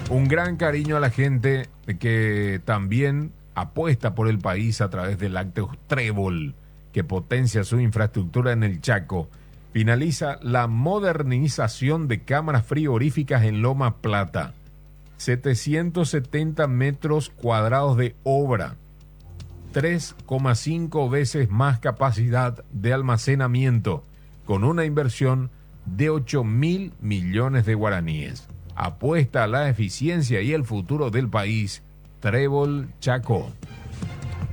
Un gran cariño a la gente que también apuesta por el país a través del Lácteos Trébol, que potencia su infraestructura en el Chaco. Finaliza la modernización de cámaras frigoríficas en Loma Plata. 770 metros cuadrados de obra. 3,5 veces más capacidad de almacenamiento, con una inversión de 8.000 millones de guaraníes. Apuesta a la eficiencia y el futuro del país. Trébol Chaco.